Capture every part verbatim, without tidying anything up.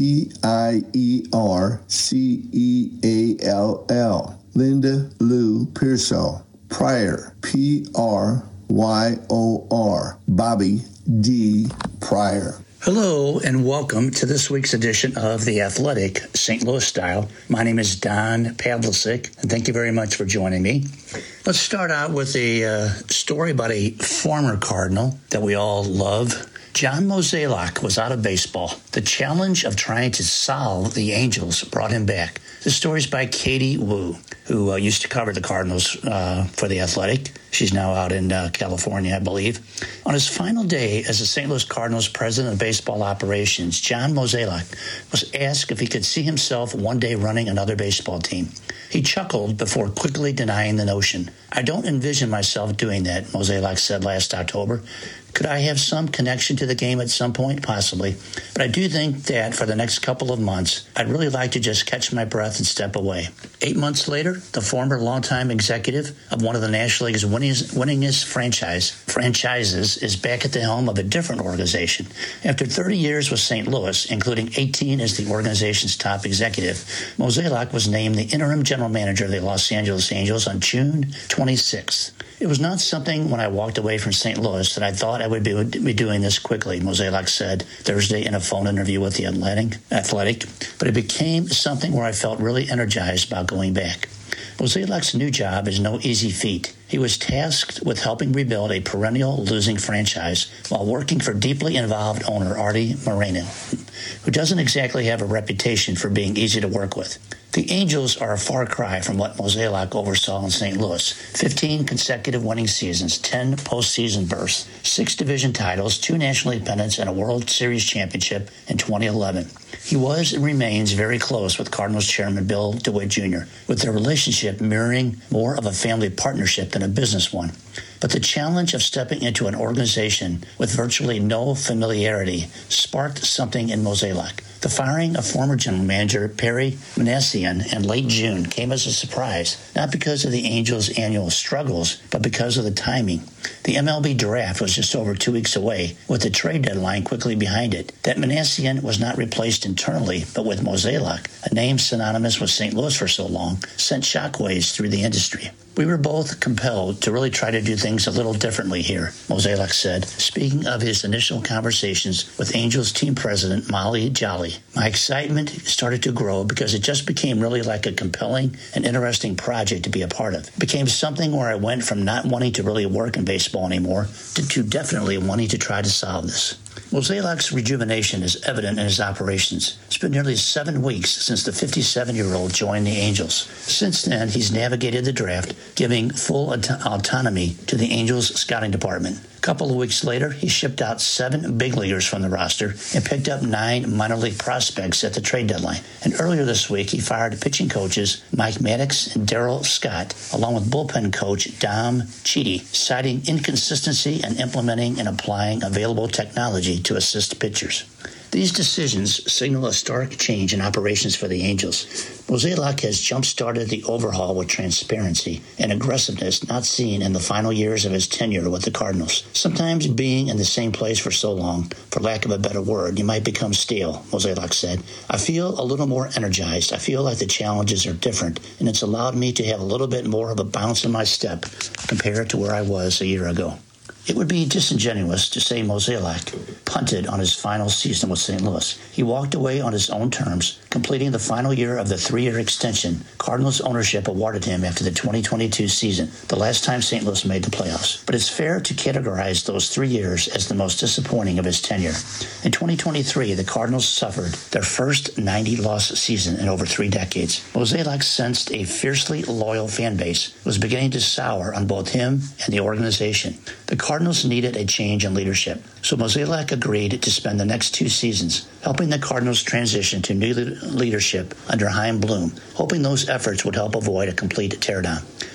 P I E R C E A L L. Linda Lou Pearsall. Pryor, P R Y O R. Bobby D. Pryor. Hello and welcome to this week's edition of The Athletic, Saint Louis Style. My name is Don Pavlicic, and thank you very much for joining me. Let's start out with a uh, story about a former Cardinal that we all love. John Mozeliak was out of baseball. The challenge of trying to solve the Angels brought him back. This story is by Katie Wu, who uh, used to cover the Cardinals uh, for The Athletic. She's now out in uh, California, I believe. On his final day as the Saint Louis Cardinals president of baseball operations, John Mozeliak was asked if he could see himself one day running another baseball team. He chuckled before quickly denying the notion. "I don't envision myself doing that," Mozeliak said last October. "Could I have some connection to the game at some point? Possibly. But I do think that for the next couple of months, I'd really like to just catch my breath and step away." Eight months later, the former longtime executive of one of the National League's winningest, winningest franchise, franchises is back at the helm of a different organization. After thirty years with Saint Louis, including eighteen as the organization's top executive, Mozeliak was named the interim general manager of the Los Angeles Angels on June twenty-sixth. "It was not something when I walked away from Saint Louis that I thought I would be, would be doing this quickly," Mozeliak said Thursday in a phone interview with The Athletic, "but it became something where I felt really energized about going back." Mozeliak's new job is no easy feat. He was tasked with helping rebuild a perennial losing franchise while working for deeply involved owner Artie Moreno, who doesn't exactly have a reputation for being easy to work with. The Angels are a far cry from what Mozeliak oversaw in Saint Louis. fifteen consecutive winning seasons, ten postseason berths, six division titles, two National League pennants, and a World Series championship in twenty eleven. He was and remains very close with Cardinals chairman Bill DeWitt Junior, with their relationship mirroring more of a family partnership than a business one. But the challenge of stepping into an organization with virtually no familiarity sparked something in Mozeliak. The firing of former general manager Perry Minasian in late June came as a surprise, not because of the Angels' annual struggles, but because of the timing. The M L B draft was just over two weeks away, with the trade deadline quickly behind it. That Minasian was not replaced internally, but with Mozeliak, a name synonymous with Saint Louis for so long, sent shockwaves through the industry. "We were both compelled to really try to do things a little differently here," Mozeliak said, speaking of his initial conversations with Angels team president Molly Jolly. "My excitement started to grow because it just became really like a compelling and interesting project to be a part of. It became something where I went from not wanting to really work in baseball anymore to, to definitely wanting to try to solve this." Mozeliak's rejuvenation is evident in his operations. It's been nearly seven weeks since the fifty-seven-year-old joined the Angels. Since then, he's navigated the draft, giving full aut- autonomy to the Angels' scouting department. A couple of weeks later, he shipped out seven big leaguers from the roster and picked up nine minor league prospects at the trade deadline. And earlier this week, he fired pitching coaches Mike Maddox and Darryl Scott, along with bullpen coach Dom Chidi, citing inconsistency in implementing and applying available technology to assist pitchers. These decisions signal a stark change in operations for the Angels. Mozeliak has jump-started the overhaul with transparency and aggressiveness not seen in the final years of his tenure with the Cardinals. Sometimes being in the same place for so long, for lack of a better word, you might become stale, Mozeliak said. "I feel a little more energized. I feel like the challenges are different, and it's allowed me to have a little bit more of a bounce in my step compared to where I was a year ago." It would be disingenuous to say Mozeliak punted on his final season with Saint Louis. He walked away on his own terms, completing the final year of the three-year extension Cardinals ownership awarded him after the twenty twenty-two season, the last time Saint Louis made the playoffs. But it's fair to categorize those three years as the most disappointing of his tenure. In twenty twenty-three, the Cardinals suffered their first ninety-loss season in over three decades. Mozeliak sensed a fiercely loyal fan base was beginning to sour on both him and the organization. The Cardinals needed a change in leadership, so Mozeliak agreed to spend the next two seasons helping the Cardinals transition to new leadership under Chaim Bloom, hoping those efforts would help avoid a complete teardown.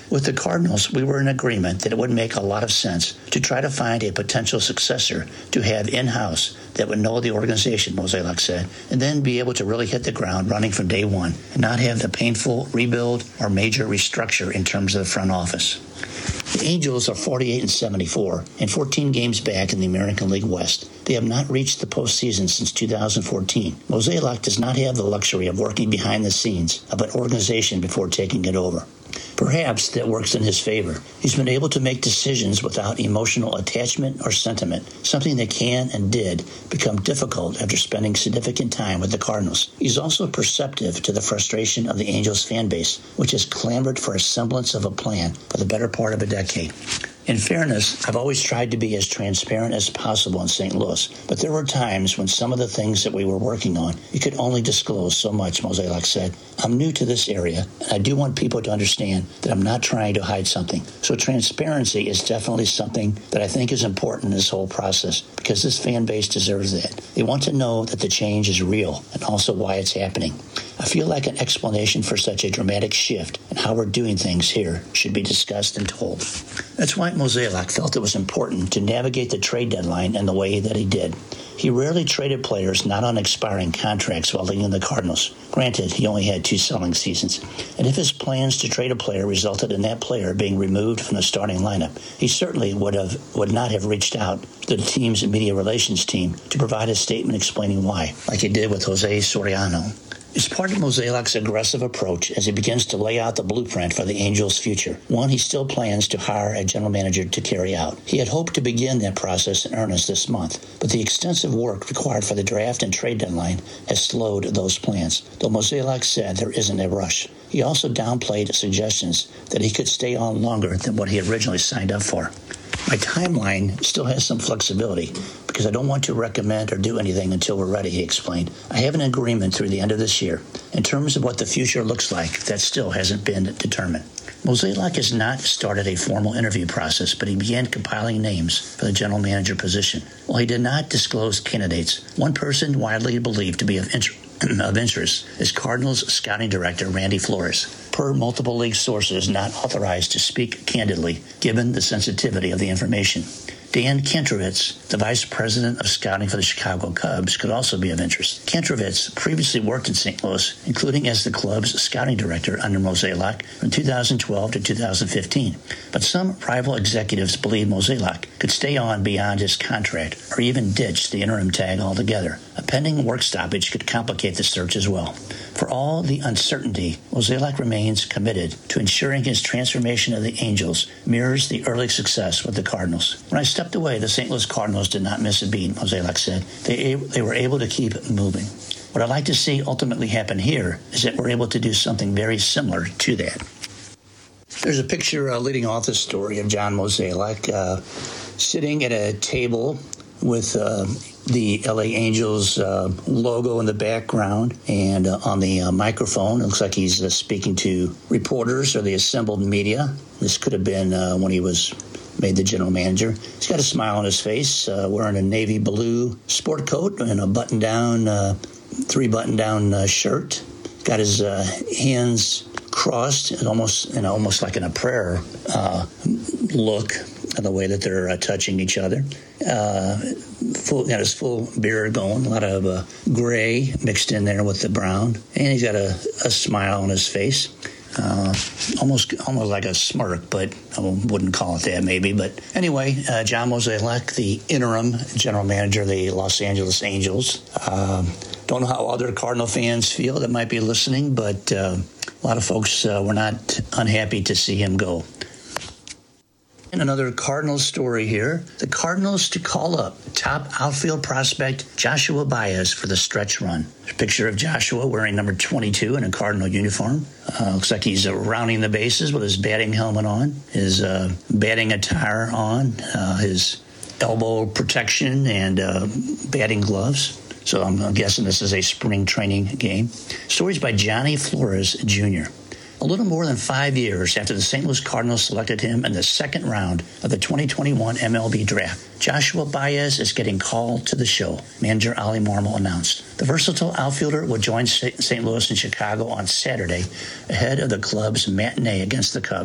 With the Cardinals, we were in agreement that it would make a lot of sense to try to find a potential successor to have in-house that would know the organization, Mozeliak said, and then be able to really hit the ground running from day one and not have the painful rebuild or major restructure in terms of the front office. The Angels are forty-eight and seventy-four and fourteen games back in the American League West. They have not reached the postseason since two thousand fourteen. Mozeliak does not have the luxury of working behind the scenes of an organization before taking it over. Perhaps that works in his favor. He's been able to make decisions without emotional attachment or sentiment, something that can and did become difficult after spending significant time with the Cardinals. He's also perceptive to the frustration of the Angels fan base, which has clamored for a semblance of a plan for the better part of a decade. In fairness, I've always tried to be as transparent as possible in Saint Louis, but there were times when some of the things that we were working on, you could only disclose so much, Mozeliak said. I'm new to this area, and I do want people to understand that I'm not trying to hide something. So transparency is definitely something that I think is important in this whole process, because this fan base deserves that. They want to know that the change is real and also why it's happening. I feel like an explanation for such a dramatic shift in how we're doing things here should be discussed and told. That's why Mozeliak felt it was important to navigate the trade deadline in the way that he did. He rarely traded players not on expiring contracts while leading the Cardinals. Granted, he only had two selling seasons. And if his plans to trade a player resulted in that player being removed from the starting lineup, he certainly would have would not have reached out to the team's media relations team to provide a statement explaining why, like he did with Jose Soriano. It's part of Mozeliak's aggressive approach as he begins to lay out the blueprint for the Angels' future, one he still plans to hire a general manager to carry out. He had hoped to begin that process in earnest this month, but the extensive work required for the draft and trade deadline has slowed those plans, though Mozeliak said there isn't a rush. He also downplayed suggestions that he could stay on longer than what he originally signed up for. My timeline still has some flexibility because I don't want to recommend or do anything until we're ready, he explained. I have an agreement through the end of this year. In terms of what the future looks like, that still hasn't been determined. Mozeliak has not started a formal interview process, but he began compiling names for the general manager position. While he did not disclose candidates, one person widely believed to be of interest of interest is Cardinals scouting director Randy Flores, per multiple league sources not authorized to speak candidly given the sensitivity of the information. Dan Kentrovitz, the vice president of scouting for the Chicago Cubs, could also be of interest. Kentrovitz previously worked in Saint Louis, including as the club's scouting director under Mozeliak from two thousand twelve to two thousand fifteen. But some rival executives believe Mozeliak could stay on beyond his contract or even ditch the interim tag altogether. A pending work stoppage could complicate the search as well. For all the uncertainty, Mozeliak remains committed to ensuring his transformation of the Angels mirrors the early success with the Cardinals. When I stepped away, the Saint Louis Cardinals did not miss a beat, Mozeliak said. They, they were able to keep moving. What I'd like to see ultimately happen here is that we're able to do something very similar to that. There's a picture uh, leading off the story of John Mozeliak uh, sitting at a table with uh, the L A Angels uh, logo in the background, and uh, on the uh, microphone, it looks like he's uh, speaking to reporters or the assembled media. This could have been uh, when he was made the general manager. He's got a smile on his face, uh, wearing a navy blue sport coat and a button-down, uh, three button-down uh, shirt. Got his uh, hands crossed, and almost, you know, almost like in a prayer uh, look, the way that they're uh, touching each other. Uh, full, got his full beard going, a lot of uh, gray mixed in there with the brown, and he's got a, a smile on his face. Uh, almost almost like a smirk, but I wouldn't call it that maybe. But anyway, uh, John Mozeliak, the interim general manager of the Los Angeles Angels. Uh, don't know how other Cardinal fans feel that might be listening, but uh, a lot of folks uh, were not unhappy to see him go. And another Cardinals story here. The Cardinals to call up top outfield prospect Joshua Baez for the stretch run. There's a picture of Joshua wearing number twenty-two in a Cardinal uniform. Uh, looks like he's uh, rounding the bases with his batting helmet on, his uh, batting attire on, uh, his elbow protection, and uh, batting gloves. So I'm, I'm guessing this is a spring training game. Stories by Johnny Flores Junior A little more than five years after the Saint Louis Cardinals selected him in the second round of the twenty twenty-one M L B draft, Joshua Baez is getting called to the show, manager Ollie Marmol announced. The versatile outfielder will join Saint Louis and Chicago on Saturday ahead of the club's matinee against the Cubs.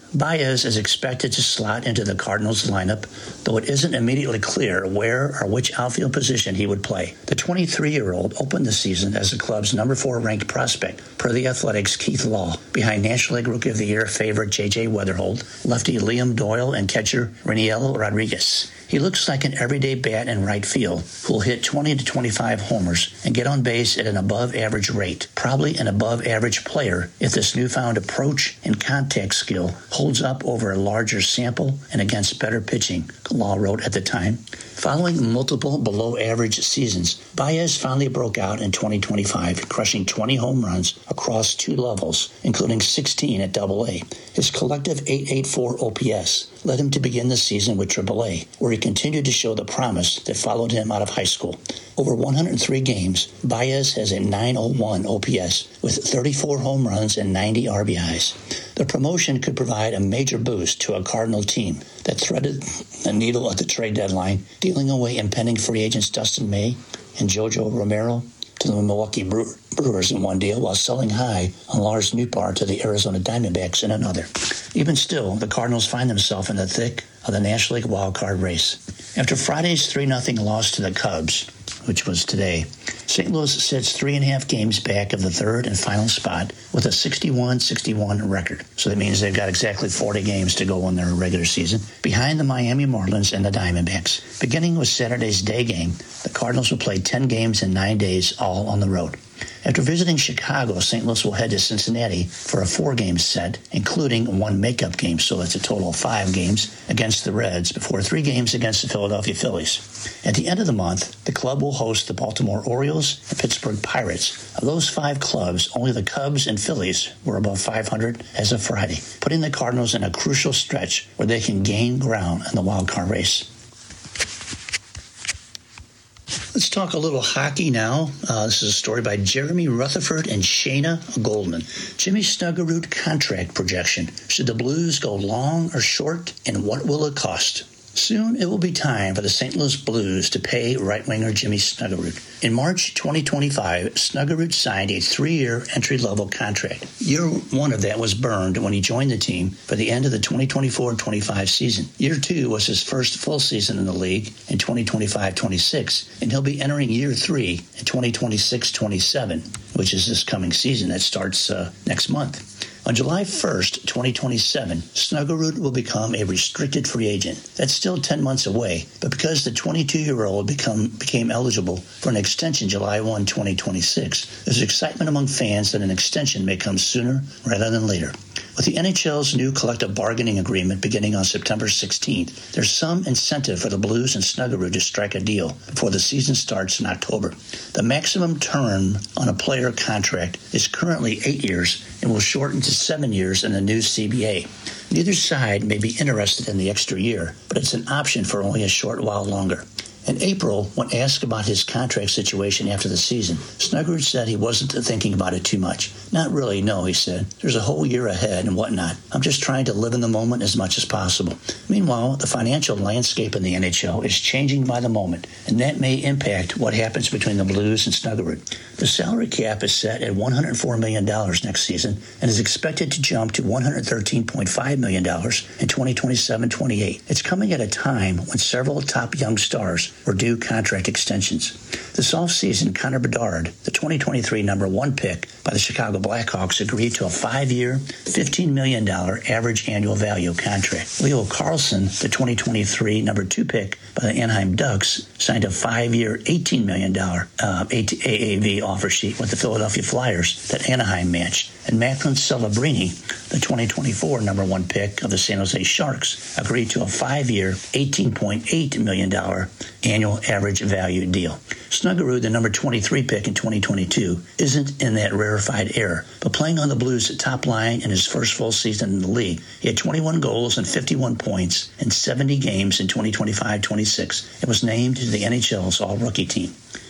Baez is expected to slot into the Cardinals lineup, though it isn't immediately clear where or which outfield position he would play. The twenty-three-year-old opened the season as the club's number four ranked prospect, per The Athletic's Keith Law, behind National League Rookie of the Year favorite J J Weatherhold, lefty Liam Doyle, and catcher Reniel Rodriguez. He looks like an everyday bat in right field who'll hit twenty to twenty-five homers and get on base at an above-average rate, probably an above-average player if this newfound approach and contact skill holds up over a larger sample and against better pitching, Law wrote at the time. Following multiple below-average seasons, Baez finally broke out in twenty twenty-five, crushing twenty home runs across two levels, including sixteen at double A. His collective eight eighty-four O P S led him to begin the season with triple A, where he continued to show the promise that followed him out of high school. Over one hundred three games, Baez has a nine oh one O P S with thirty-four home runs and ninety R B Is. The promotion could provide a major boost to a Cardinal team that threaded the needle at the trade deadline, dealing away impending free agents Dustin May and Jojo Romero to the Milwaukee Brewers in one deal, while selling high on Lars Nootbaar to the Arizona Diamondbacks in another. Even still, the Cardinals find themselves in the thick of the National League wildcard race. After Friday's three nothing loss to the Cubs, which was today, Saint Louis sits three and a half games back of the third and final spot with a sixty-one sixty-one record. So that means they've got exactly forty games to go in their regular season, behind the Miami Marlins and the Diamondbacks. Beginning with Saturday's day game, the Cardinals will play ten games in nine days, all on the road. After visiting Chicago, Saint Louis will head to Cincinnati for a four-game set, including one makeup game, so that's a total of five games against the Reds before three games against the Philadelphia Phillies. At the end of the month, the club will host the Baltimore Orioles and Pittsburgh Pirates. Of those five clubs, only the Cubs and Phillies were above five hundred as of Friday, putting the Cardinals in a crucial stretch where they can gain ground in the wild-card race. Let's talk a little hockey now. Uh, this is a story by Jeremy Rutherford and Shayna Goldman. Jimmy Snuggerud contract projection. Should the Blues go long or short, and what will it cost? Soon it will be time for the Saint Louis Blues to pay right-winger Jimmy Snuggerud. In March twenty twenty-five, Snuggerud signed a three-year entry-level contract. Year one of that was burned when he joined the team for the end of the twenty twenty-four twenty-five season. Year two was his first full season in the league in twenty twenty-five twenty-six, and he'll be entering year three in twenty twenty-six twenty-seven, which is this coming season that starts uh, next month. On July first, twenty twenty-seven, Snuggerud will become a restricted free agent. That's still ten months away, but because the twenty-two-year-old become, became eligible for an extension July first, twenty twenty-six, there's excitement among fans that an extension may come sooner rather than later. With the N H L's new collective bargaining agreement beginning on September sixteenth, there's some incentive for the Blues and Snuggerud to strike a deal before the season starts in October. The maximum term on a player contract is currently eight years and will shorten to seven years in the new C B A. Neither side may be interested in the extra year, but it's an option for only a short while longer. In April, when asked about his contract situation after the season, Snuggerud said he wasn't thinking about it too much. Not really, no, he said. There's a whole year ahead and whatnot. I'm just trying to live in the moment as much as possible. Meanwhile, the financial landscape in the N H L is changing by the moment, and that may impact what happens between the Blues and Snuggerud. The salary cap is set at one hundred four million dollars next season and is expected to jump to one hundred thirteen point five million dollars in twenty twenty-seven twenty-eight. It's coming at a time when several top young stars were due contract extensions. This offseason, Connor Bedard, the twenty twenty-three number one pick by the Chicago Blackhawks, agreed to a five-year, fifteen million dollars average annual value contract. Leo Carlsson, the twenty twenty-three number two pick by the Anaheim Ducks, signed a five-year, eighteen million dollars uh, A A V offer sheet with the Philadelphia Flyers that Anaheim matched. And Macklin Celebrini, the twenty twenty-four number one pick of the San Jose Sharks, agreed to a five-year, eighteen point eight million dollars annual average value deal. Snuggerud, the number twenty-three pick in twenty twenty-two, isn't in that rarefied era, but playing on the Blues' top line in his first full season in the league, he had twenty-one goals and fifty-one points in seventy games in twenty twenty-five twenty-six and was named to the N H L's All-Rookie team.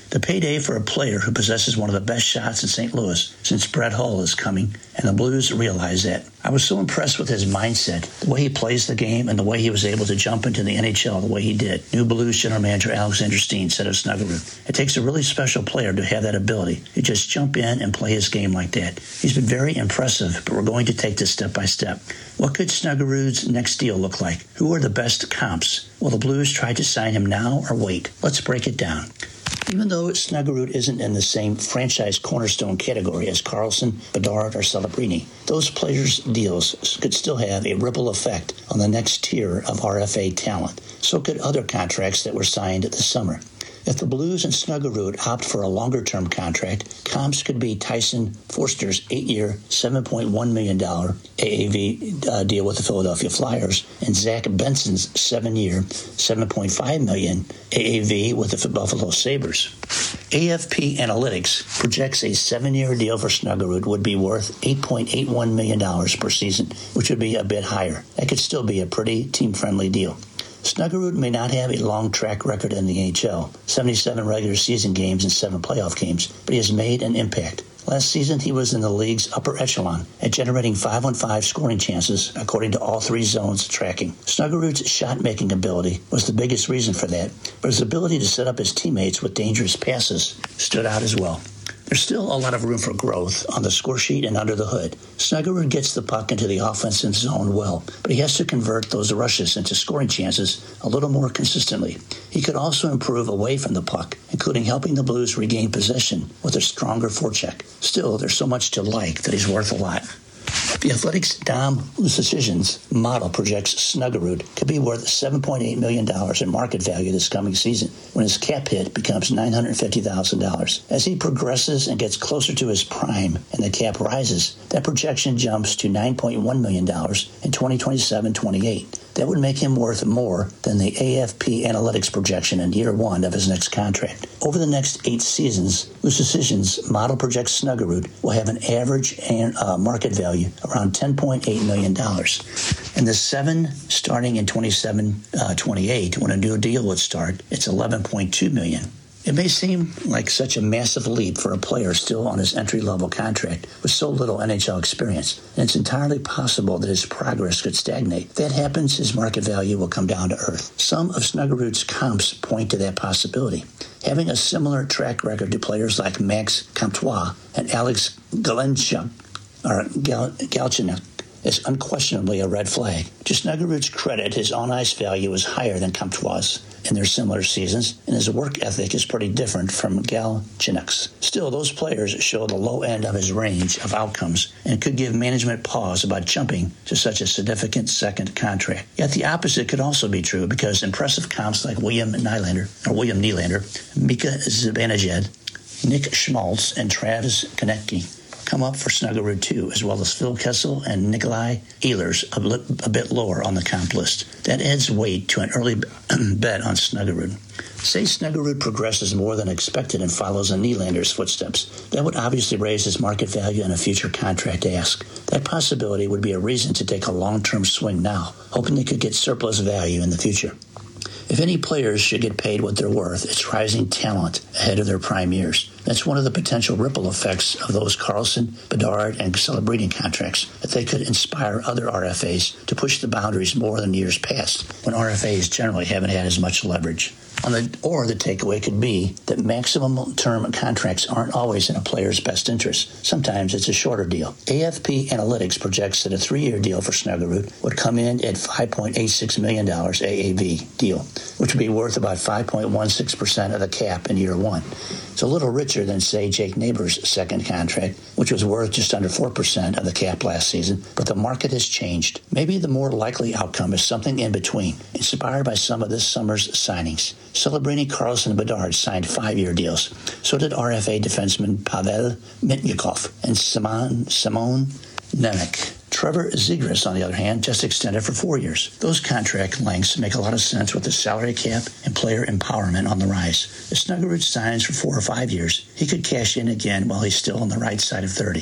The payday for a player who possesses one of the best shots in Saint Louis since Brett Hull is coming, and the Blues realize that. I was so impressed with his mindset, the way he plays the game, and the way he was able to jump into the N H L the way he did. New Blues general manager Alexander Steen said of Snuggerud, "It takes a really special player to have that ability to just jump in and play his game like that. He's been very impressive, but we're going to take this step by step." What could Snuggerud's next deal look like? Who are the best comps? Will the Blues try to sign him now or wait? Let's break it down. Even though Snuggerud isn't in the same franchise cornerstone category as Karlsson, Bedard, or Celebrini, those players' deals could still have a ripple effect on the next tier of R F A talent. So could other contracts that were signed this summer. If the Blues and Snuggerud opt for a longer-term contract, comps could be Tyson Forster's eight-year, seven point one million dollars A A V uh, deal with the Philadelphia Flyers, and Zach Benson's seven-year, seven point five million dollars A A V with the Buffalo Sabres. A F P Analytics projects a seven-year deal for Snuggerud would be worth eight point eight one million dollars per season, which would be a bit higher. That could still be a pretty team-friendly deal. Snuggerud may not have a long track record in the N H L, seventy-seven regular season games and seven playoff games, but he has made an impact. Last season, he was in the league's upper echelon at generating five-on-five scoring chances, according to all three zones tracking. Snuggerud's shot-making ability was the biggest reason for that, but his ability to set up his teammates with dangerous passes stood out as well. There's still a lot of room for growth on the score sheet and under the hood. Snuggerud gets the puck into the offensive zone well, but he has to convert those rushes into scoring chances a little more consistently. He could also improve away from the puck, including helping the Blues regain possession with a stronger forecheck. Still, there's so much to like that he's worth a lot. The Athletic's Dom Lucian's model projects Snuggerud could be worth seven point eight million dollars in market value this coming season when his cap hit becomes nine hundred fifty thousand dollars. As he progresses and gets closer to his prime and the cap rises, that projection jumps to nine point one million dollars in twenty twenty-seven twenty-eight. That would make him worth more than the A F P Analytics projection in year one of his next contract. Over the next eight seasons, Lucian's model projects Snuggerud will have an average and, uh, market value around ten point eight million dollars. And the seven starting in twenty-seven twenty-eight, when a new deal would start, it's eleven point two million dollars. It may seem like such a massive leap for a player still on his entry-level contract with so little N H L experience, and it's entirely possible that his progress could stagnate. If that happens, his market value will come down to earth. Some of Snuggerud's comps point to that possibility. Having a similar track record to players like Max Comtois and Alex Galchenyuk, or Gal- Galchenyuk, is unquestionably a red flag. To Snuggerud's credit, his on-ice value is higher than Comtois in their similar seasons, and his work ethic is pretty different from Galchenyuk's. Still, those players show the low end of his range of outcomes and could give management pause about jumping to such a significant second contract. Yet the opposite could also be true, because impressive comps like William Nylander, or William Nylander, Mika Zibanejad, Nick Schmaltz, and Travis Konecny come up for Snuggerud too, as well as Phil Kessel and Nikolai Ehlers a, li- a bit lower on the comp list. That adds weight to an early bet on Snuggerud. Say Snuggerud progresses more than expected and follows in Nylander's footsteps. That would obviously raise his market value in a future contract ask. That possibility would be a reason to take a long-term swing now, hoping they could get surplus value in the future. If any players should get paid what they're worth, it's rising talent ahead of their prime years. That's one of the potential ripple effects of those Karlsson, Bedard, and Celebrini contracts, that they could inspire other R F As to push the boundaries more than years past, when R F As generally haven't had as much leverage. On the, or the takeaway could be that maximum term contracts aren't always in a player's best interest. Sometimes it's a shorter deal. A F P Analytics projects that a three-year deal for Snuggerud would come in at five point eight six million dollars A A V deal, which would be worth about five point one six percent of the cap in year one. It's a little richer than, say, Jake Neighbors' second contract, which was worth just under four percent of the cap last season, but the market has changed. Maybe the more likely outcome is something in between, inspired by some of this summer's signings. Celebrini, Karlsson, and Bedard signed five-year deals. So did R F A defenseman Pavel Mitnyakov and Simon, Simone Nemec. Trevor Zegras, on the other hand, just extended for four years. Those contract lengths make a lot of sense with the salary cap and player empowerment on the rise. If Snuggerud signs for four or five years, he could cash in again while he's still on the right side of thirty.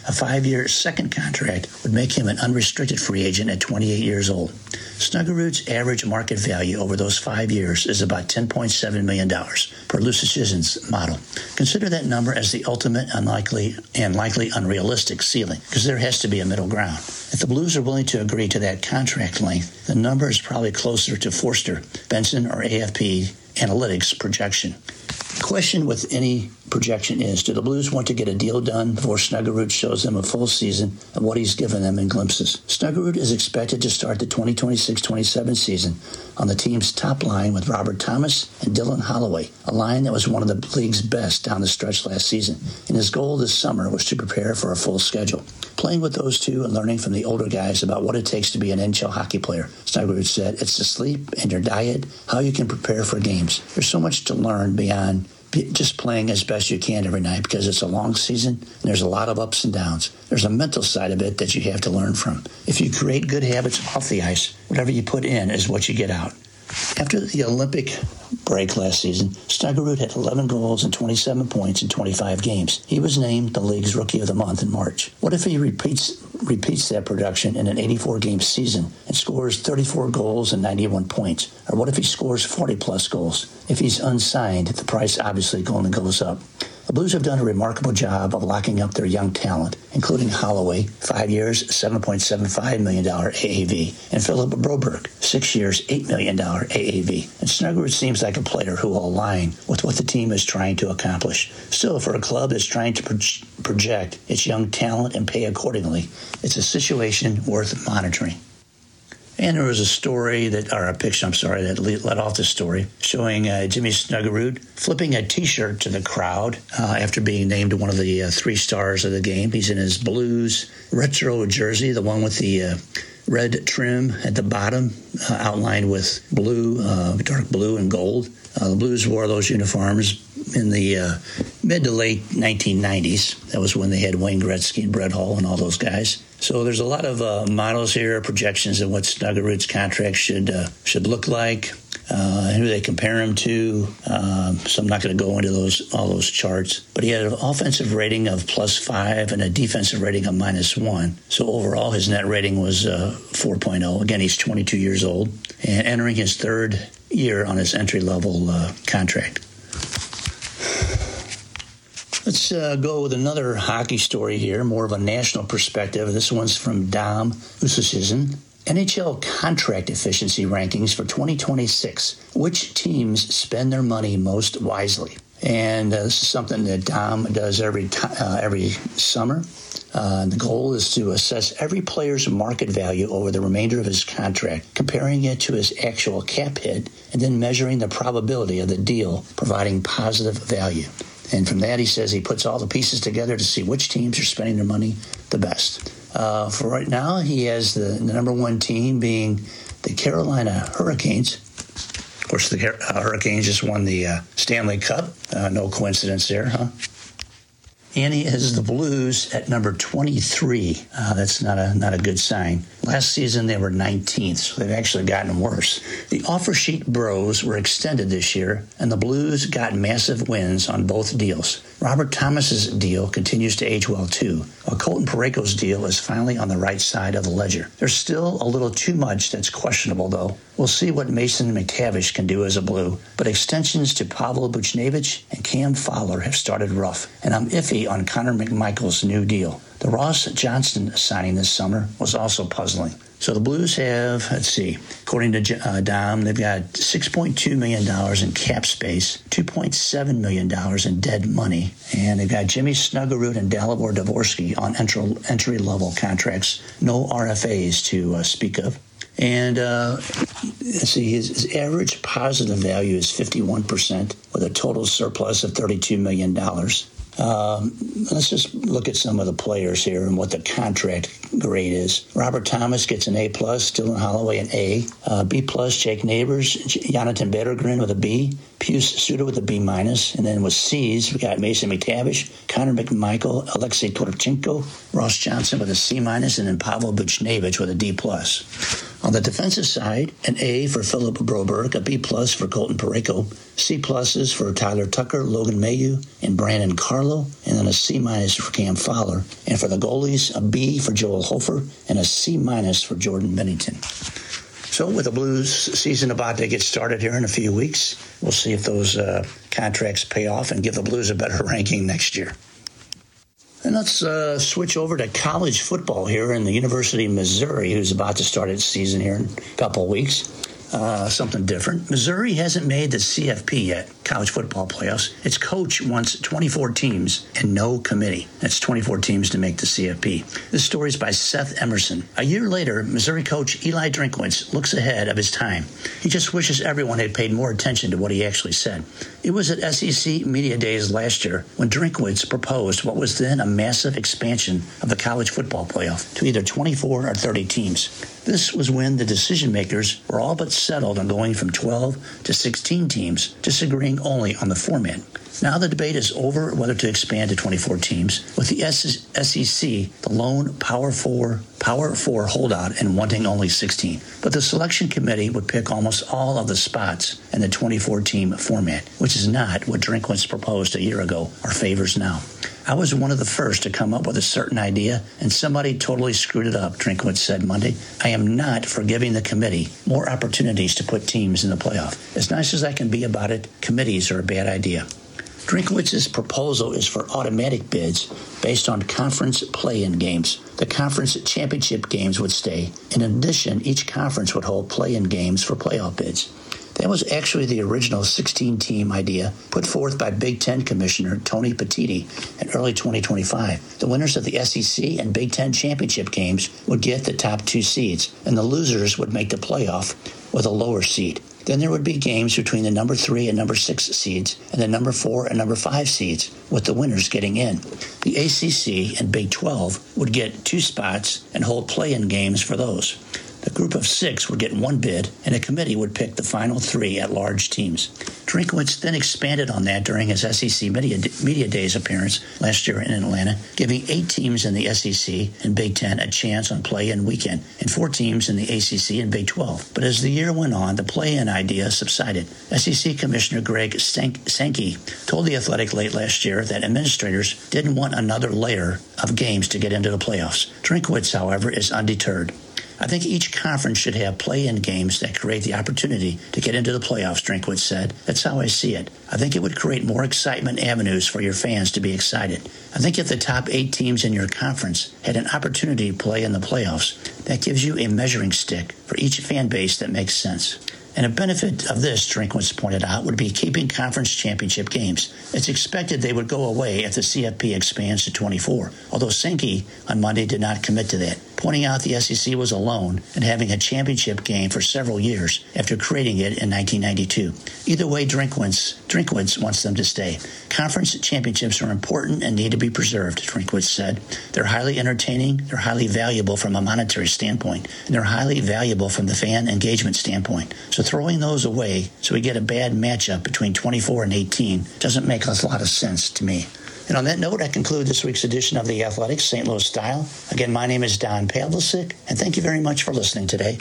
A five-year second contract would make him an unrestricted free agent at twenty-eight years old. Snuggerud's average market value over those five years is about ten point seven million dollars per Loose Decisions model. Consider that number as the ultimate unlikely and likely unrealistic ceiling, because there has to be a middle ground. If the Blues are willing to agree to that contract length, the number is probably closer to Forster, Benson, or A F P Analytics projection. The question with any projection is, do the Blues want to get a deal done before Snuggerud shows them a full season of what he's given them in glimpses? Snuggerud is expected to start the twenty twenty-six twenty-seven season on the team's top line with Robert Thomas and Dylan Holloway, a line that was one of the league's best down the stretch last season. And his goal this summer was to prepare for a full schedule. Playing with those two and learning from the older guys about what it takes to be an N H L hockey player, Snuggerud said, it's the sleep and your diet, how you can prepare for games. There's so much to learn beyond just playing as best you can every night, because it's a long season and there's a lot of ups and downs. There's a mental side of it that you have to learn from. If you create good habits off the ice, whatever you put in is what you get out. After the Olympic break last season, Snuggerud had eleven goals and twenty-seven points in twenty-five games. He was named the league's Rookie of the Month in March. What if he repeats repeats that production in an eighty-four game season and scores thirty-four goals and ninety-one points? Or what if he scores forty-plus goals? If he's unsigned, the price obviously only goes up. The Blues have done a remarkable job of locking up their young talent, including Holloway, five years, seven point seven five million dollars A A V, and Philip Broberg, six years, eight million dollars A A V. And Snuggerud seems like a player who will align with what the team is trying to accomplish. Still, for a club that's trying to pro- project its young talent and pay accordingly, it's a situation worth monitoring. And there was a story that, or a picture, I'm sorry, that led off the story, showing uh, Jimmy Snuggerud flipping a T-shirt to the crowd uh, after being named one of the uh, three stars of the game. He's in his Blues retro jersey, the one with the uh, red trim at the bottom, uh, outlined with blue, uh, dark blue and gold. Uh, the Blues wore those uniforms in the uh, mid to late nineteen nineties. That was when they had Wayne Gretzky and Brett Hull and all those guys. So there's a lot of uh, models here, projections of what Snuggerud's contract should uh, should look like, uh, who they compare him to. Um, so I'm not going to go into those all those charts. But he had an offensive rating of plus five and a defensive rating of minus one. So overall, his net rating was uh, four point oh. Again, he's twenty-two years old and entering his third year on his entry-level uh, contract. Let's uh, go with another hockey story here, more of a national perspective. This one's from Dom Usachizin. N H L contract efficiency rankings for twenty twenty-six. Which teams spend their money most wisely? And uh, this is something that Dom does every t- uh, every summer. Uh, the goal is to assess every player's market value over the remainder of his contract, comparing it to his actual cap hit, and then measuring the probability of the deal providing positive value. And from that, he says he puts all the pieces together to see which teams are spending their money the best. Uh, for right now, he has the, the number one team being the Carolina Hurricanes. Of course, the uh, Hurricanes just won the uh, Stanley Cup. Uh, no coincidence there, huh? And he has the Blues at number twenty-three. Uh, that's not a not a good sign. Last season, they were nineteenth, so they've actually gotten worse. The offer sheet bros were extended this year, and the Blues got massive wins on both deals. Robert Thomas's deal continues to age well, too, while Colton Parayko's deal is finally on the right side of the ledger. There's still a little too much that's questionable, though. We'll see what Mason McTavish can do as a Blue, but extensions to Pavel Buchnevich and Cam Fowler have started rough, and I'm iffy on Connor McMichael's new deal. The Ross Johnston signing this summer was also puzzling. So the Blues have, let's see, according to uh, Dom, they've got six point two million dollars in cap space, two point seven million dollars in dead money, and they've got Jimmy Snuggerud and Dalibor Dvorsky on entry, entry-level contracts, no R F As to uh, speak of. And uh, let's see, his, his average positive value is fifty-one percent with a total surplus of thirty-two million dollars. Um, let's just look at some of the players here and what the contract grade is. Robert Thomas gets an A plus, Dylan Holloway an A, uh, B plus, Jake Neighbors, Jonathan Bettergren with a B, Pius Suter with a B minus, and then with C's, we got Mason McTavish, Connor McMichael, Alexei Twarchenko, Ross Johnson with a C minus, and then Pavel Buchnevich with a D plus. On the defensive side, an A for Philip Broberg, a B plus for Colton Parayko, C pluses for Tyler Tucker, Logan Mayu, and Brandon Carlo, and then a C minus for Cam Fowler. And for the goalies, a B for Joel Hofer, and a C minus for Jordan Bennington. So with the Blues season about to get started here in a few weeks, we'll see if those uh, contracts pay off and give the Blues a better ranking next year. And let's uh, switch over to college football here in the University of Missouri, who's about to start its season here in a couple of weeks. Uh, something different. Missouri hasn't made the C F P yet, college football playoffs. Its coach wants twenty-four teams and no committee. That's twenty-four teams to make the C F P. This story is by Seth Emerson. A year later, Missouri coach Eli Drinkwitz looks ahead of his time. He just wishes everyone had paid more attention to what he actually said. It was at S E C Media Days last year when Drinkwitz proposed what was then a massive expansion of the college football playoff to either twenty-four or thirty teams. This was when the decision makers were all but settled on going from twelve to sixteen teams, disagreeing only on the format. Now the debate is over whether to expand to twenty-four teams, with the S E C the lone Power Four, Power Four holdout and wanting only sixteen. But the selection committee would pick almost all of the spots in the twenty-four team format, which is not what Drinkwitz proposed a year ago or favors now. I was one of the first to come up with a certain idea, and somebody totally screwed it up, Drinkwitz said Monday. I am not for giving the committee more opportunities to put teams in the playoff. As nice as I can be about it, committees are a bad idea. Drinkwitz's proposal is for automatic bids based on conference play-in games. The conference championship games would stay. In addition, each conference would hold play-in games for playoff bids. That was actually the original sixteen-team idea put forth by Big Ten Commissioner Tony Petitti in early twenty twenty-five. The winners of the S E C and Big Ten championship games would get the top two seeds, and the losers would make the playoff with a lower seed. Then there would be games between the number three and number six seeds and the number four and number five seeds, with the winners getting in. The A C C and Big twelve would get two spots and hold play-in games for those. The group of six would get one bid, and a committee would pick the final three at-large teams. Drinkwitz then expanded on that during his S E C Media, Media Days appearance last year in Atlanta, giving eight teams in the S E C and Big Ten a chance on play-in weekend, and four teams in the A C C and Big twelve. But as the year went on, the play-in idea subsided. S E C Commissioner Greg Sankey told The Athletic late last year that administrators didn't want another layer of games to get into the playoffs. Drinkwitz, however, is undeterred. I think each conference should have play-in games that create the opportunity to get into the playoffs, Drinkwitz said. That's how I see it. I think it would create more excitement avenues for your fans to be excited. I think if the top eight teams in your conference had an opportunity to play in the playoffs, that gives you a measuring stick for each fan base that makes sense. And a benefit of this, Drinkwitz pointed out, would be keeping conference championship games. It's expected they would go away if the C F P expands to twenty-four, although Sankey on Monday did not commit to that, pointing out the S E C was alone in having a championship game for several years after creating it in nineteen ninety-two. Either way, Drinkwitz, Drinkwitz wants them to stay. Conference championships are important and need to be preserved, Drinkwitz said. They're highly entertaining, they're highly valuable from a monetary standpoint, and they're highly valuable from the fan engagement standpoint. So throwing those away so we get a bad matchup between twenty-four and eighteen doesn't make a lot of sense to me. And on that note, I conclude this week's edition of The Athletic, Saint Louis Style. Again, my name is Don Pavlicic, and thank you very much for listening today.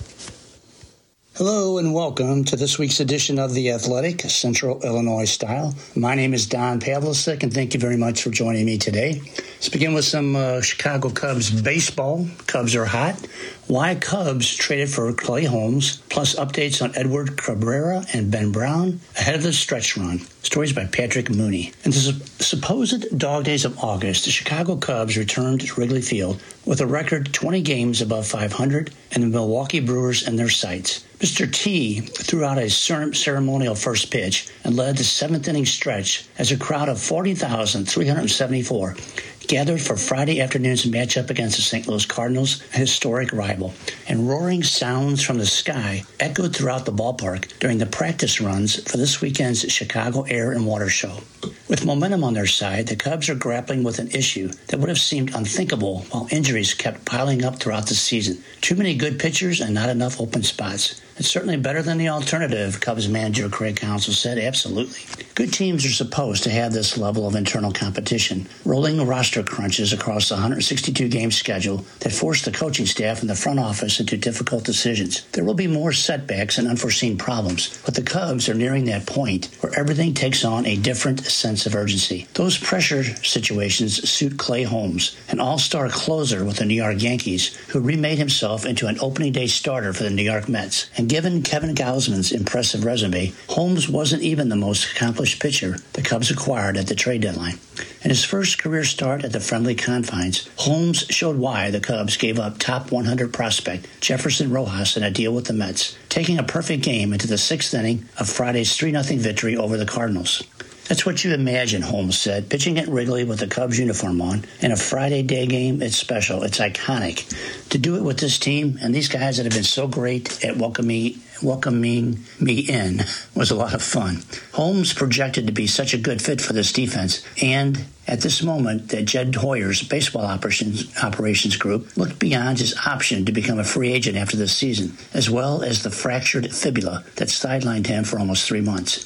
Hello and welcome to this week's edition of The Athletic, Central Illinois Style. My name is Don Pavlicic, and thank you very much for joining me today. Let's begin with some uh, Chicago Cubs baseball. Cubs are hot. Why Cubs traded for Clay Holmes, plus updates on Edward Cabrera and Ben Brown ahead of the stretch run. Stories by Patrick Mooney. In the supposed dog days of August, the Chicago Cubs returned to Wrigley Field with a record twenty games above five hundred and the Milwaukee Brewers in their sights. Mister T threw out a ceremonial first pitch and led the seventh-inning stretch as a crowd of forty thousand three hundred seventy-four gathered for Friday afternoon's matchup against the Saint Louis Cardinals, a historic rival, and roaring sounds from the sky echoed throughout the ballpark during the practice runs for this weekend's Chicago Air and Water Show. With momentum on their side, the Cubs are grappling with an issue that would have seemed unthinkable while injuries kept piling up throughout the season. Too many good pitchers and not enough open spots. It's certainly better than the alternative, Cubs manager Craig Counsell said. Absolutely. Good teams are supposed to have this level of internal competition, rolling roster crunches across the one hundred sixty-two game schedule that force the coaching staff and the front office into difficult decisions. There will be more setbacks and unforeseen problems, but the Cubs are nearing that point where everything takes on a different sense of urgency. Those pressure situations suit Clay Holmes, an all-star closer with the New York Yankees, who remade himself into an opening day starter for the New York Mets. And given Kevin Gausman's impressive resume, Holmes wasn't even the most accomplished pitcher the Cubs acquired at the trade deadline. In his first career start at the friendly confines, Holmes showed why the Cubs gave up top one hundred prospect Jefferson Rojas in a deal with the Mets, taking a perfect game into the sixth inning of Friday's three nothing victory over the Cardinals. That's what you imagine, Holmes said. Pitching at Wrigley with the Cubs uniform on in a Friday day game, it's special. It's iconic. To do it with this team and these guys that have been so great at welcoming, welcoming me in was a lot of fun. Holmes projected to be such a good fit for this defense, and at this moment that Jed Hoyer's baseball operations, operations group looked beyond his option to become a free agent after this season, as well as the fractured fibula that sidelined him for almost three months.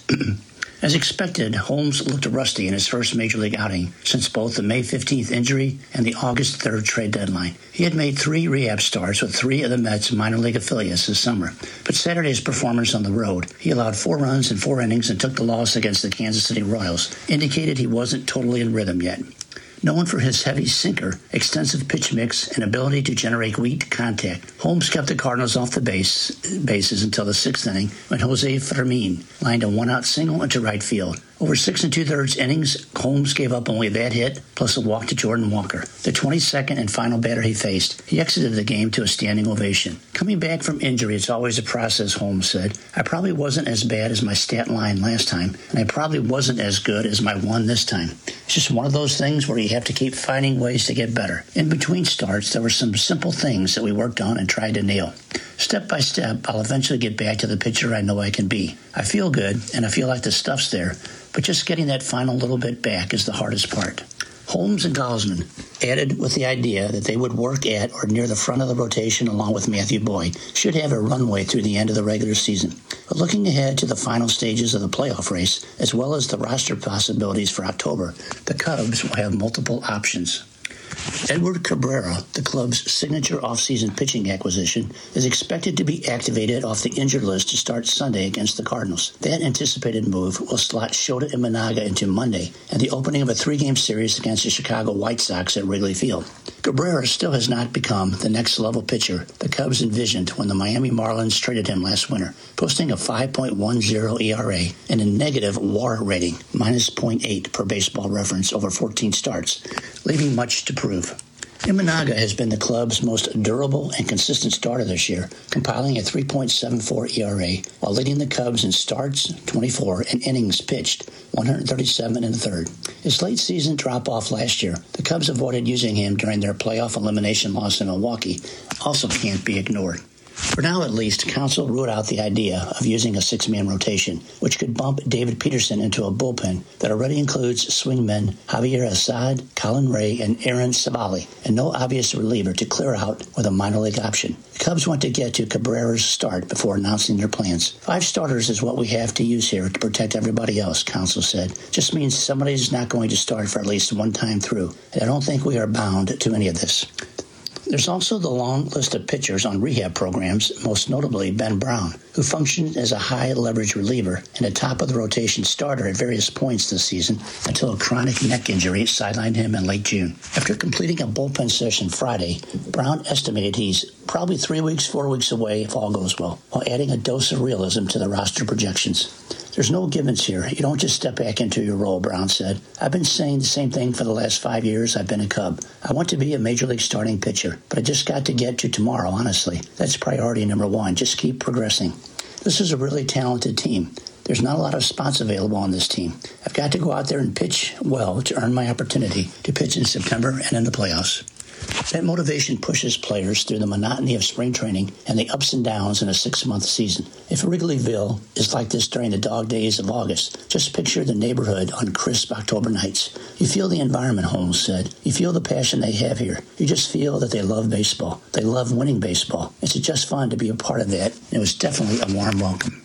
As expected, Holmes looked rusty in his first Major League outing since both the May fifteenth injury and the August third trade deadline. He had made three rehab starts with three of the Mets' minor league affiliates this summer, but Saturday's performance on the road, he allowed four runs in four innings and took the loss against the Kansas City Royals, indicated he wasn't totally in rhythm yet. Known for his heavy sinker, extensive pitch mix, and ability to generate weak contact, Holmes kept the Cardinals off the base, bases until the sixth inning when Jose Fermin lined a one-out single into right field. Over six and two-thirds innings, Holmes gave up only that hit, plus a walk to Jordan Walker, the twenty-second and final batter he faced. He exited the game to a standing ovation. Coming back from injury, it's always a process, Holmes said. I probably wasn't as bad as my stat line last time, and I probably wasn't as good as my one this time. It's just one of those things where you have to keep finding ways to get better. In between starts, there were some simple things that we worked on and tried to nail. Step by step, I'll eventually get back to the pitcher I know I can be. I feel good, and I feel like the stuff's there, but just getting that final little bit back is the hardest part. Holmes and Gausman added with the idea that they would work at or near the front of the rotation along with Matthew Boyd, should have a runway through the end of the regular season. But looking ahead to the final stages of the playoff race, as well as the roster possibilities for October, the Cubs will have multiple options. Edward Cabrera, the club's signature offseason pitching acquisition, is expected to be activated off the injured list to start Sunday against the Cardinals. That anticipated move will slot Shota Imanaga into Monday and the opening of a three-game series against the Chicago White Sox at Wrigley Field. Cabrera still has not become the next-level pitcher the Cubs envisioned when the Miami Marlins traded him last winter, posting a five point one oh E R A and a negative W A R rating, minus zero point eight per Baseball Reference over fourteen starts, leaving much to prove. Imanaga has been the club's most durable and consistent starter this year, compiling a three point seven four E R A while leading the Cubs in starts, twenty-four, and innings pitched, one hundred thirty-seven and a third. His late season drop-off last year, the Cubs avoided using him during their playoff elimination loss in Milwaukee, also can't be ignored. For now, at least, Counsell ruled out the idea of using a six-man rotation, which could bump David Peterson into a bullpen that already includes swingmen Javier Assad, Colin Ray, and Aaron Savali, and no obvious reliever to clear out with a minor league option. The Cubs want to get to Cabrera's start before announcing their plans. Five starters is what we have to use here to protect everybody else, Counsell said. Just means somebody's not going to start for at least one time through, and I don't think we are bound to any of this. There's also the long list of pitchers on rehab programs, most notably Ben Brown, who functioned as a high-leverage reliever and a top-of-the-rotation starter at various points this season until a chronic neck injury sidelined him in late June. After completing a bullpen session Friday, Brown estimated he's probably three weeks, four weeks away if all goes well, while adding a dose of realism to the roster projections. There's no givens here. You don't just step back into your role, Brown said. I've been saying the same thing for the last five years I've been a Cub. I want to be a Major League starting pitcher, but I just got to get to tomorrow, honestly. That's priority number one. Just keep progressing. This is a really talented team. There's not a lot of spots available on this team. I've got to go out there and pitch well to earn my opportunity to pitch in September and in the playoffs. That motivation pushes players through the monotony of spring training and the ups and downs in a six-month season. If Wrigleyville is like this during the dog days of August, just picture the neighborhood on crisp October nights. You feel the environment, Holmes said. You feel the passion they have here. You just feel that they love baseball. They love winning baseball. It's just fun to be a part of that. It was definitely a warm welcome.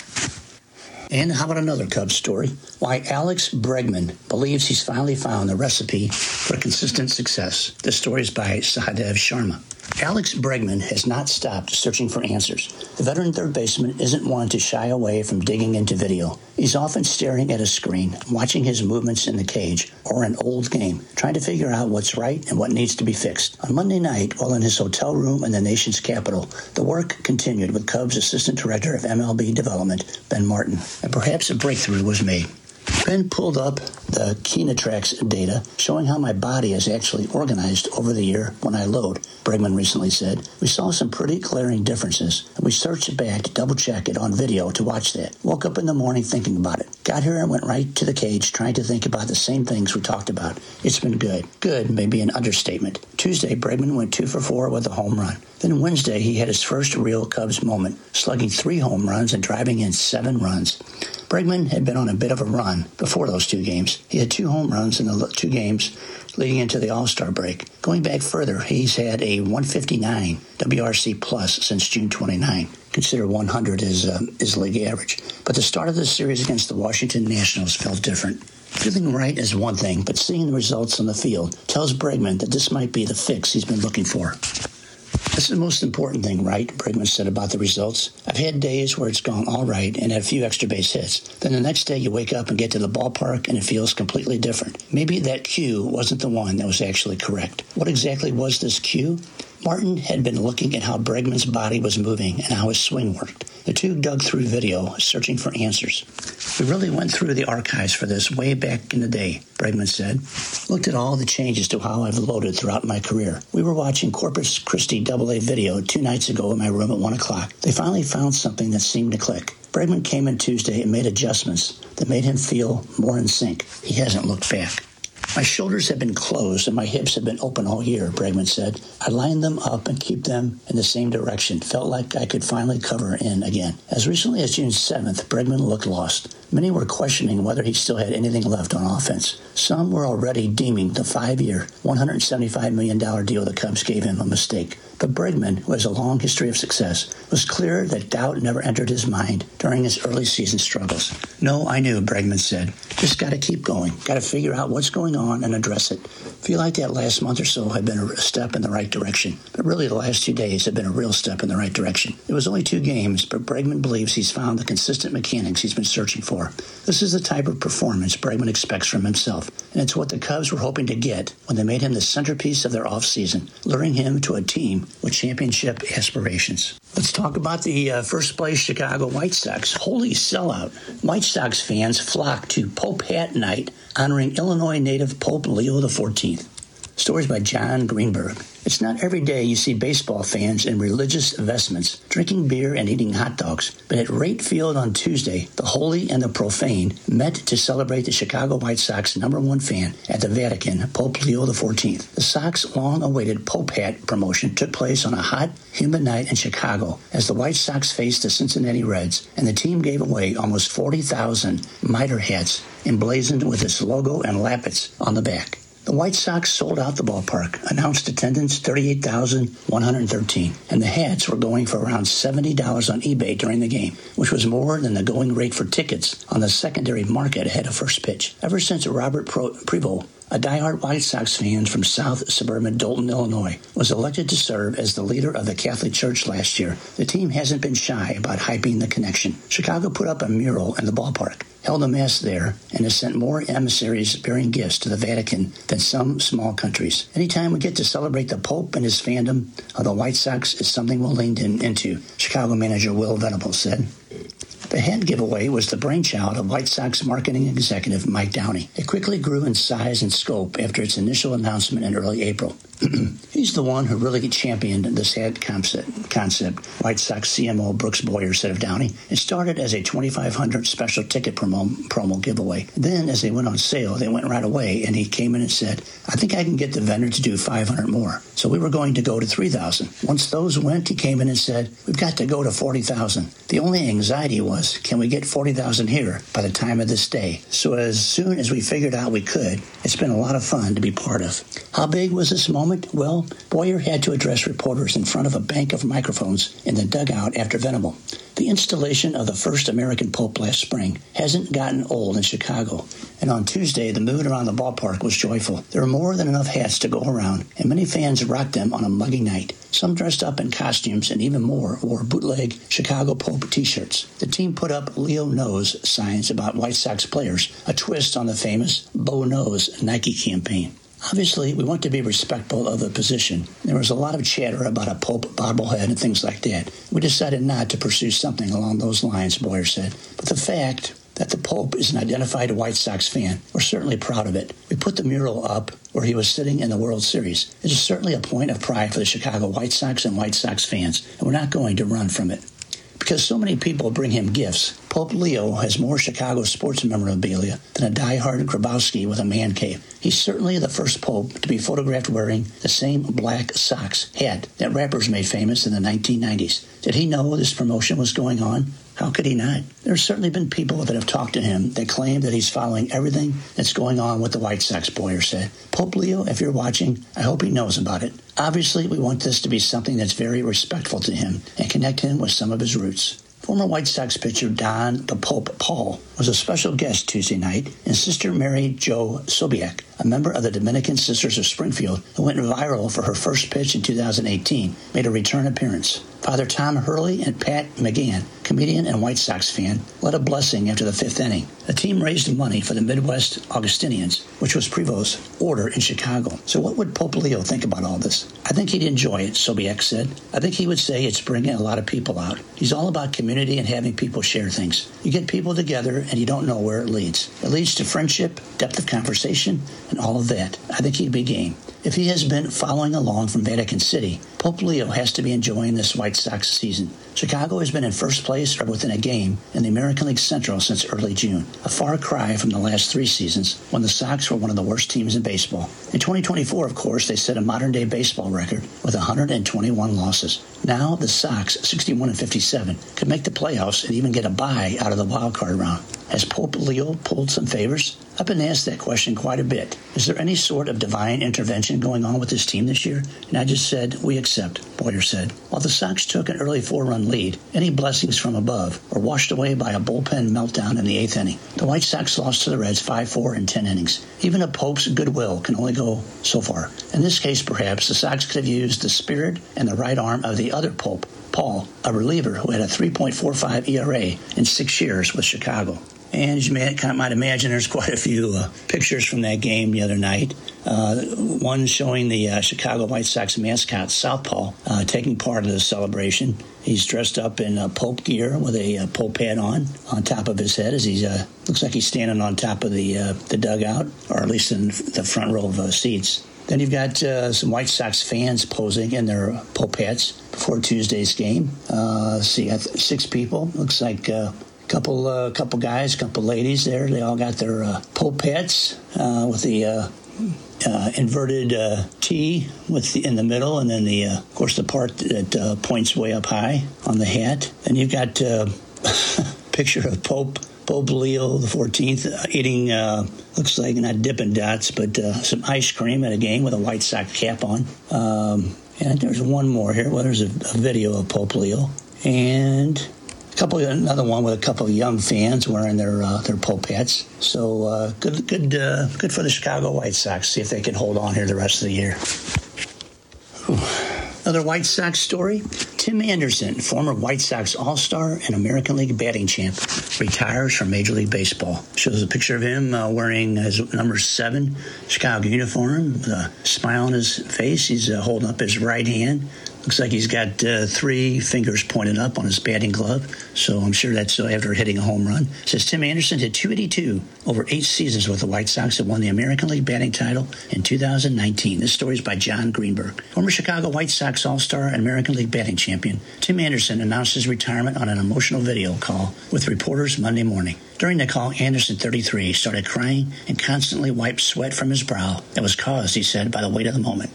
And how about another Cubs story? Why Alex Bregman believes he's finally found the recipe for consistent success. This story is by Sahadev Sharma. Alex Bregman has not stopped searching for answers. The veteran third baseman isn't one to shy away from digging into video. He's often staring at a screen, watching his movements in the cage or an old game, trying to figure out what's right and what needs to be fixed. On Monday night, while in his hotel room in the nation's capital, the work continued with Cubs Assistant Director of M L B Development, Ben Martin, and perhaps a breakthrough was made. Ben pulled up the Kinatrax data showing how my body is actually organized over the year when I load, Bregman recently said. We saw some pretty glaring differences, and we searched it back to double-check it on video to watch that. Woke up in the morning thinking about it. Got here and went right to the cage trying to think about the same things we talked about. It's been good. Good may be an understatement. Tuesday, Bregman went two for four with a home run. Then Wednesday, he had his first real Cubs moment, slugging three home runs and driving in seven runs. Bregman had been on a bit of a run before those two games. He had two home runs in the two games leading into the All-Star break. Going back further, he's had a one fifty-nine W R C plus since June twenty-ninth. Consider one hundred is, uh, is league average. But the start of the series against the Washington Nationals felt different. Feeling right is one thing, but seeing the results on the field tells Bregman that this might be the fix he's been looking for. That's the most important thing, right? Bregman said about the results. I've had days where it's gone all right and had a few extra base hits. Then the next day you wake up and get to the ballpark and it feels completely different. Maybe that cue wasn't the one that was actually correct. What exactly was this cue? Martin had been looking at how Bregman's body was moving and how his swing worked. The two dug through video, searching for answers. We really went through the archives for this way back in the day, Bregman said. Looked at all the changes to how I've loaded throughout my career. We were watching Corpus Christi double A video two nights ago in my room at one o'clock. They finally found something that seemed to click. Bregman came in Tuesday and made adjustments that made him feel more in sync. He hasn't looked back. My shoulders have been closed and my hips have been open all year, Bregman said. I lined them up and keep them in the same direction. Felt like I could finally cover in again. As recently as June seventh, Bregman looked lost. Many were questioning whether he still had anything left on offense. Some were already deeming the five-year, one hundred seventy-five million dollars deal the Cubs gave him a mistake. But Bregman, who has a long history of success, was clear that doubt never entered his mind during his early season struggles. No, I knew, Bregman said. Just got to keep going. Got to figure out what's going on and address it. Feel like that last month or so had been a step in the right direction. But really the last two days have been a real step in the right direction. It was only two games, but Bregman believes he's found the consistent mechanics he's been searching for. This is the type of performance Bregman expects from himself, and it's what the Cubs were hoping to get when they made him the centerpiece of their offseason, luring him to a team with championship aspirations. Let's talk about the uh, first-place Chicago White Sox. Holy sellout. White Sox fans flocked to Pope Hat Night, honoring Illinois native Pope Leo the fourteenth. Stories by John Greenberg. It's not every day you see baseball fans in religious vestments, drinking beer and eating hot dogs. But at Rate Field on Tuesday, the holy and the profane met to celebrate the Chicago White Sox number one fan at the Vatican, Pope Leo the fourteenth. The Sox' long-awaited Pope Hat promotion took place on a hot, humid night in Chicago as the White Sox faced the Cincinnati Reds, and the team gave away almost forty thousand mitre hats emblazoned with its logo and lappets on the back. The White Sox sold out the ballpark, announced attendance thirty-eight thousand one hundred thirteen, and the hats were going for around seventy dollars on eBay during the game, which was more than the going rate for tickets on the secondary market ahead of first pitch. Ever since Robert Pro- Prevost, a diehard White Sox fan from south suburban Dolton, Illinois, was elected to serve as the leader of the Catholic Church last year, the team hasn't been shy about hyping the connection. Chicago put up a mural in the ballpark, held a mass there, and has sent more emissaries bearing gifts to the Vatican than some small countries. Anytime we get to celebrate the Pope and his fandom of the White Sox is something we'll lean in, into, Chicago manager Will Venable said. The hat giveaway was the brainchild of White Sox marketing executive Mike Downey. It quickly grew in size and scope after its initial announcement in early April. He's the one who really championed this hat concept, concept, White Sox C M O Brooks Boyer said of Downey. It started as a twenty-five hundred dollars special ticket promo, promo giveaway. Then, as they went on sale, they went right away, and he came in and said, I think I can get the vendor to do five hundred more. So we were going to go to three thousand. Once those went, he came in and said, we've got to go to forty thousand. The only anxiety was, can we get forty thousand here by the time of this day? So as soon as we figured out we could, it's been a lot of fun to be part of. How big was this moment? Well, Boyer had to address reporters in front of a bank of microphones in the dugout after Venable. The installation of the first American Pope last spring hasn't gotten old in Chicago, and on Tuesday the mood around the ballpark was joyful. There were more than enough hats to go around, and many fans rocked them on a muggy night. Some dressed up in costumes, and even more wore bootleg Chicago Pope t-shirts. The team put up Leo Knows signs about White Sox players, a twist on the famous Bo Knows Nike campaign. Obviously, we want to be respectful of the position. There was a lot of chatter about a Pope bobblehead and things like that. We decided not to pursue something along those lines, Boyer said. But the fact that the Pope is an identified White Sox fan, we're certainly proud of it. We put the mural up where he was sitting in the World Series. It is certainly a point of pride for the Chicago White Sox and White Sox fans, and we're not going to run from it. Because so many people bring him gifts, Pope Leo has more Chicago sports memorabilia than a diehard Grabowski with a man cave. He's certainly the first Pope to be photographed wearing the same black Sox hat that rappers made famous in the nineteen nineties. Did he know this promotion was going on? How could he not? There's certainly been people that have talked to him that claim that he's following everything that's going on with the White Sox, Boyer said. Pope Leo, if you're watching, I hope he knows about it. Obviously, we want this to be something that's very respectful to him and connect him with some of his roots. Former White Sox pitcher Don the Pope Paul was a special guest Tuesday night, and Sister Mary Jo Sobiek, a member of the Dominican Sisters of Springfield who went viral for her first pitch in two thousand eighteen, made a return appearance. Father Tom Hurley and Pat McGann, comedian and White Sox fan, led a blessing after the fifth inning. The team raised money for the Midwest Augustinians, which was Prevost's order in Chicago. So what would Pope Leo think about all this? I think he'd enjoy it, Sobiek said. I think he would say it's bringing a lot of people out. He's all about community and having people share things. You get people together and you don't know where it leads. It leads to friendship, depth of conversation, and all of that. I think he'd be game. If he has been following along from Vatican City, Pope Leo has to be enjoying this White Sox season. Chicago has been in first place or within a game in the American League Central since early June, a far cry from the last three seasons when the Sox were one of the worst teams in baseball. In twenty twenty-four, of course, they set a modern-day baseball record with one hundred twenty-one losses. Now the Sox, sixty-one and fifty-seven, could make the playoffs and even get a bye out of the wild card round. Has Pope Leo pulled some favors? I've been asked that question quite a bit. Is there any sort of divine intervention going on with this team this year? And I just said, we accept, Boyer said. While the Sox took an early four-run lead, any blessings from above were washed away by a bullpen meltdown in the eighth inning. The White Sox lost to the Reds five four in ten innings. Even a Pope's goodwill can only go so far. In this case, perhaps, the Sox could have used the spirit and the right arm of the other Pope, Paul, a reliever who had a three point four five E R A in six years with Chicago. And as you may, might imagine, there's quite a few uh, pictures from that game the other night. Uh, one showing the uh, Chicago White Sox mascot, Southpaw, uh, taking part of the celebration. He's dressed up in uh, Pope gear with a uh, Pope hat on, on top of his head, as he uh, looks like he's standing on top of the uh, the dugout, or at least in the front row of uh, seats. Then you've got uh, some White Sox fans posing in their Pope hats before Tuesday's game. Uh, see, so six people. Looks like... Uh, Couple, uh, couple guys, couple ladies there. They all got their uh, Pope hats uh, with the uh, uh, inverted uh, T with the, in the middle, and then the, uh, of course, the part that uh, points way up high on the hat. Then you've got a uh, picture of Pope Pope Leo the fourteenth uh, eating, uh, looks like not Dippin' Dots, but uh, some ice cream at a game with a White Sox cap on. Um, and there's one more here. Well, there's a, a video of Pope Leo, and couple, another one with a couple of young fans wearing their uh, their Pope hats. So uh, good, good, uh, good for the Chicago White Sox. See if they can hold on here the rest of the year. Whew. Another White Sox story. Tim Anderson, former White Sox All-Star and American League batting champ, retires from Major League Baseball. Shows a picture of him uh, wearing his number seven Chicago uniform with a smile on his face. He's uh, holding up his right hand. Looks like he's got uh, three fingers pointed up on his batting glove, so I'm sure that's after hitting a home run. It says Tim Anderson hit two eighty-two over eight seasons with the White Sox and won the American League batting title in two thousand nineteen. This story is by John Greenberg. Former Chicago White Sox All-Star and American League batting champion Tim Anderson announced his retirement on an emotional video call with reporters Monday morning. During the call, Anderson, thirty-three, started crying and constantly wiped sweat from his brow that was caused, he said, by the weight of the moment.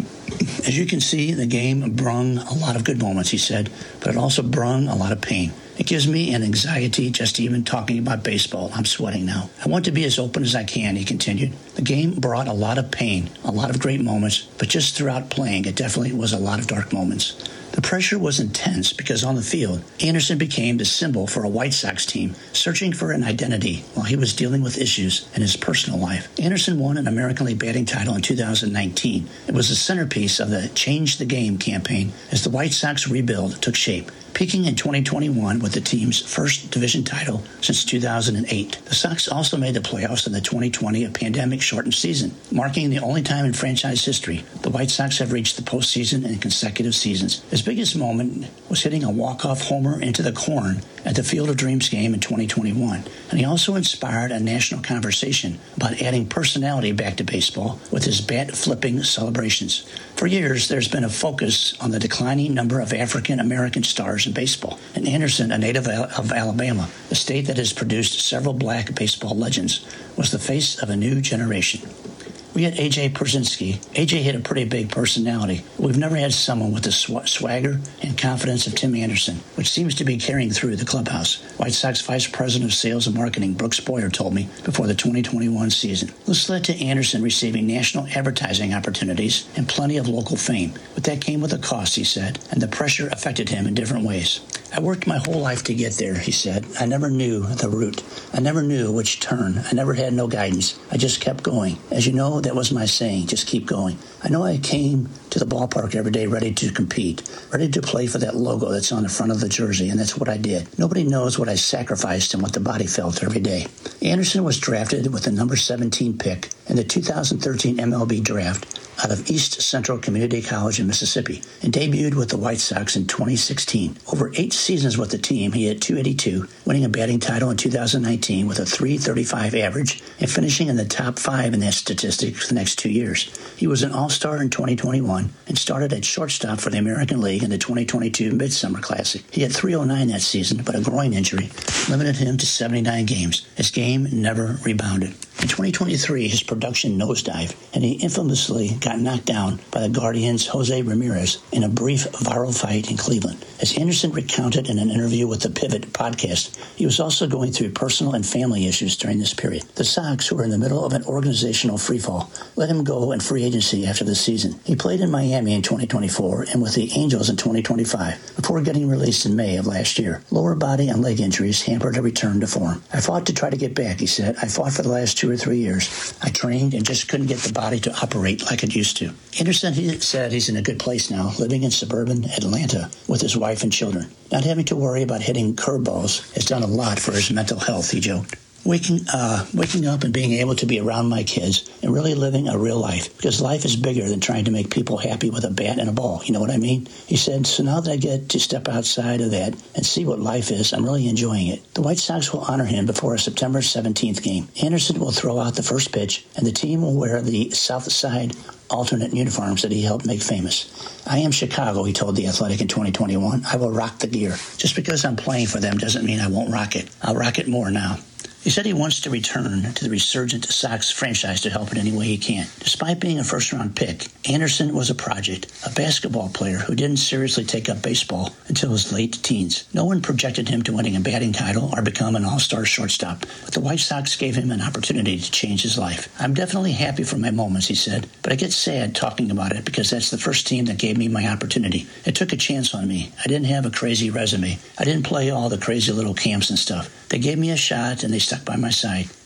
As you can see, the game brung a lot of good moments, he said, but it also brung a lot of pain. It gives me an anxiety just even talking about baseball. I'm sweating now. I want to be as open as I can, he continued. The game brought a lot of pain, a lot of great moments, but just throughout playing, it definitely was a lot of dark moments. The pressure was intense because on the field, Anderson became the symbol for a White Sox team searching for an identity while he was dealing with issues in his personal life. Anderson won an American League batting title in two thousand nineteen. It was the centerpiece of the Change the Game campaign as the White Sox rebuild took shape, peaking in twenty twenty-one with the team's first division title since two thousand eight. The Sox also made the playoffs in the twenty twenty pandemic-shortened season, marking the only time in franchise history the White Sox have reached the postseason in consecutive seasons. His biggest moment was hitting a walk-off homer into the corn at the Field of Dreams game in twenty twenty-one, and he also inspired a national conversation about adding personality back to baseball with his bat-flipping celebrations. For years, there's been a focus on the declining number of African-American stars in baseball, and Anderson, a native of Alabama, the state that has produced several black baseball legends, was the face of a new generation. We had A J Pierzynski. A J had a pretty big personality. We've never had someone with the sw- swagger and confidence of Tim Anderson, which seems to be carrying through the clubhouse. White Sox Vice President of Sales and Marketing Brooks Boyer told me before the twenty twenty-one season. This led to Anderson receiving national advertising opportunities and plenty of local fame. But that came with a cost, he said, and the pressure affected him in different ways. I worked my whole life to get there, he said. I never knew the route. I never knew which turn. I never had no guidance. I just kept going. As you know, that was my saying, just keep going. I know I came to the ballpark every day ready to compete, ready to play for that logo that's on the front of the jersey, and that's what I did. Nobody knows what I sacrificed and what the body felt every day. Anderson was drafted with the number seventeen pick in the two thousand thirteen M L B draft out of East Central Community College in Mississippi and debuted with the White Sox in twenty sixteen. Over eight seasons with the team, he hit two eighty-two, winning a batting title in two thousand nineteen with a three thirty-five average and finishing in the top five in that statistic for the next two years. He was an All-Star in twenty twenty-one and started at shortstop for the American League in the twenty twenty-two Midsummer Classic. He had three oh nine that season, but a groin injury limited him to seventy-nine games. His game never rebounded. In twenty twenty-three, his production nosedived, and he infamously got knocked down by the Guardians' Jose Ramirez in a brief viral fight in Cleveland. As Anderson recounted in an interview with the Pivot podcast, he was also going through personal and family issues during this period. The Sox, who were in the middle of an organizational freefall, let him go in free agency after the season. He played in Miami in twenty twenty-four and with the Angels in twenty twenty-five before getting released in May of last year. Lower body and leg injuries hampered a return to form. I fought to try to get back, he said. I fought for the last two or three years. I trained and just couldn't get the body to operate like it used to. Anderson he said he's in a good place now, living in suburban Atlanta with his wife and children. Not having to worry about hitting curveballs has done a lot for his mental health, he joked. Waking uh, waking up and being able to be around my kids and really living a real life, because life is bigger than trying to make people happy with a bat and a ball. You know what I mean? He said, so now that I get to step outside of that and see what life is, I'm really enjoying it. The White Sox will honor him before a September seventeenth game. Anderson will throw out the first pitch, and the team will wear the South Side alternate uniforms that he helped make famous. I am Chicago, he told The Athletic in twenty twenty-one. I will rock the gear. Just because I'm playing for them doesn't mean I won't rock it. I'll rock it more now. He said he wants to return to the resurgent Sox franchise to help in any way he can. Despite being a first-round pick, Anderson was a project, a basketball player who didn't seriously take up baseball until his late teens. No one projected him to winning a batting title or become an all-star shortstop, but the White Sox gave him an opportunity to change his life. I'm definitely happy for my moments, he said, but I get sad talking about it because that's the first team that gave me my opportunity. It took a chance on me. I didn't have a crazy resume. I didn't play all the crazy little camps and stuff. They gave me a shot and they stuck by my side.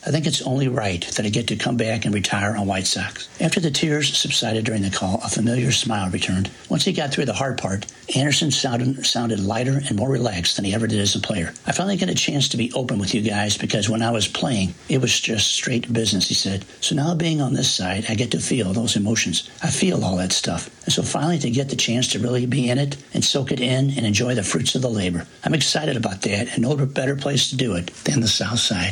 I think it's only right that I get to come back and retire on White Sox. After the tears subsided during the call, a familiar smile returned. Once he got through the hard part, Anderson sounded, sounded lighter and more relaxed than he ever did as a player. I finally got a chance to be open with you guys because when I was playing, it was just straight business, he said. So now being on this side, I get to feel those emotions. I feel all that stuff. And so finally to get the chance to really be in it and soak it in and enjoy the fruits of the labor. I'm excited about that and no better place to do it than the South Side.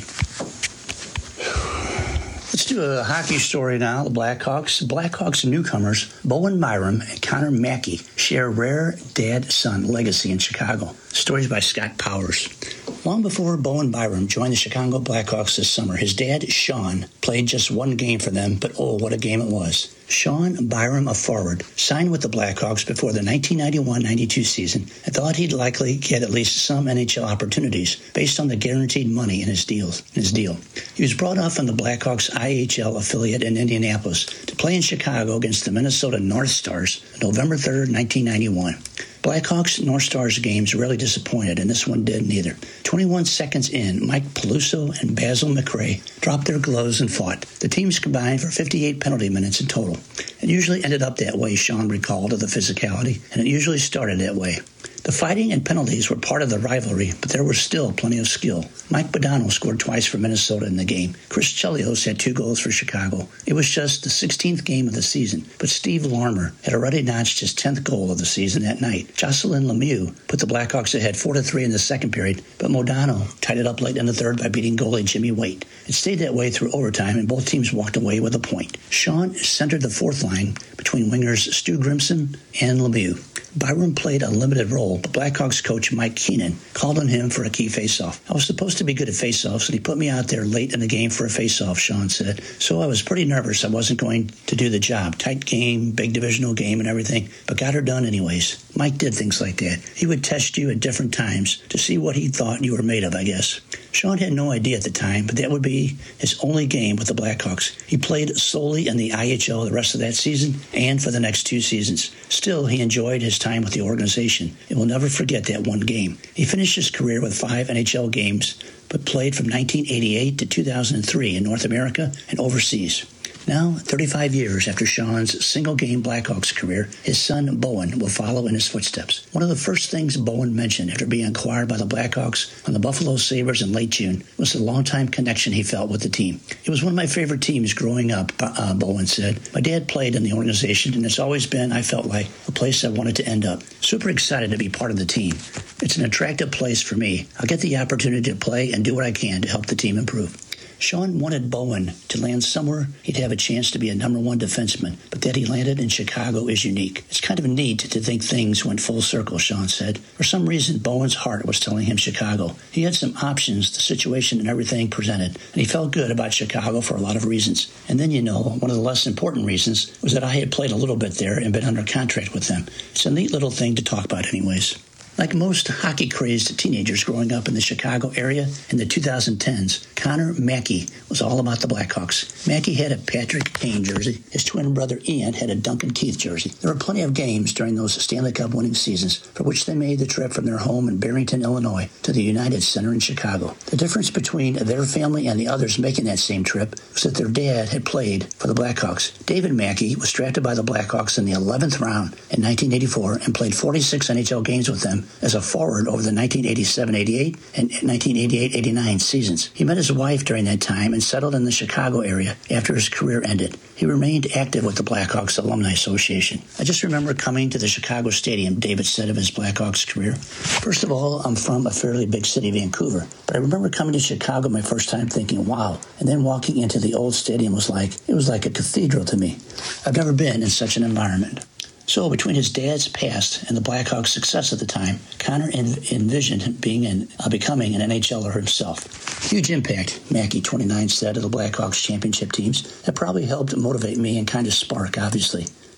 Let's do a hockey story now. The Blackhawks. Blackhawks newcomers Bowen Byram and Connor Mackey share a rare dad-son legacy in Chicago. Stories by Scott Powers. Long before Bowen Byram joined the Chicago Blackhawks this summer, his dad, Sean, played just one game for them, but oh, what a game it was. Sean Byram, a forward, signed with the Blackhawks before the nineteen ninety-one ninety-two season and thought he'd likely get at least some N H L opportunities based on the guaranteed money in his deals. In his deal. He was brought up from the Blackhawks I H L affiliate in Indianapolis to play in Chicago against the Minnesota North Stars on November third, nineteen ninety-one. Blackhawks North Stars games rarely disappointed, and this one did neither. twenty-one seconds in, Mike Peluso and Basil McRae dropped their gloves and fought. The teams combined for fifty-eight penalty minutes in total. It usually ended up that way, Sean recalled, of the physicality, and it usually started that way. The fighting and penalties were part of the rivalry, but there was still plenty of skill. Mike Bodano scored twice for Minnesota in the game. Chris Chelios had two goals for Chicago. It was just the sixteenth game of the season, but Steve Larmer had already notched his tenth goal of the season that night. Jocelyn Lemieux put the Blackhawks ahead four to three in the second period, but Modano tied it up late in the third by beating goalie Jimmy Waite. It stayed that way through overtime, and both teams walked away with a point. Sean centered the fourth line between wingers Stu Grimson and Lemieux. Byram played a limited role, but Blackhawks coach Mike Keenan called on him for a key faceoff. I was supposed to be good at faceoffs, and he put me out there late in the game for a faceoff, Sean said. So I was pretty nervous I wasn't going to do the job. Tight game, big divisional game and everything, but got her done anyways. Mike did things like that. He would test you at different times to see what he thought you were made of, I guess. Sean had no idea at the time, but that would be his only game with the Blackhawks. He played solely in the I H L the rest of that season and for the next two seasons. Still, he enjoyed his time with the organization and will never forget that one game. He finished his career with five N H L games, but played from nineteen eighty-eight to two thousand three in North America and overseas. Now, thirty-five years after Sean's single-game Blackhawks career, his son Bowen will follow in his footsteps. One of the first things Bowen mentioned after being acquired by the Blackhawks from the Buffalo Sabres in late June was the longtime connection he felt with the team. It was one of my favorite teams growing up, uh, Bowen said. My dad played in the organization, and it's always been, I felt like, a place I wanted to end up. Super excited to be part of the team. It's an attractive place for me. I'll get the opportunity to play and do what I can to help the team improve. Sean wanted Bowen to land somewhere he'd have a chance to be a number one defenseman, but that he landed in Chicago is unique. It's kind of neat to think things went full circle, Sean said. For some reason, Bowen's heart was telling him Chicago. He had some options, the situation and everything presented, and he felt good about Chicago for a lot of reasons. And then, you know, one of the less important reasons was that I had played a little bit there and been under contract with them. It's a neat little thing to talk about anyways. Like most hockey-crazed teenagers growing up in the Chicago area in the two thousand tens, Connor Mackey was all about the Blackhawks. Mackey had a Patrick Kane jersey. His twin brother Ian had a Duncan Keith jersey. There were plenty of games during those Stanley Cup winning seasons for which they made the trip from their home in Barrington, Illinois to the United Center in Chicago. The difference between their family and the others making that same trip was that their dad had played for the Blackhawks. David Mackey was drafted by the Blackhawks in the eleventh round in nineteen eighty-four and played forty-six N H L games with them as a forward over the nineteen eighty-seven eighty-eight and nineteen eighty-eight eighty-nine seasons. He met his wife during that time and settled in the Chicago area after his career ended. He remained active with the Blackhawks Alumni Association. I just remember coming to the Chicago Stadium, David said of his Blackhawks career. First of all, I'm from a fairly big city, Vancouver, but I remember coming to Chicago my first time thinking, wow, and then walking into the old stadium was like, it was like a cathedral to me. I've never been in such an environment. So between his dad's past and the Blackhawks' success at the time, Connor env- envisioned being an, uh, becoming an N H L er himself. Huge impact, Mackey, twenty-nine, said of the Blackhawks championship teams. That probably helped motivate me and kind of spark, obviously.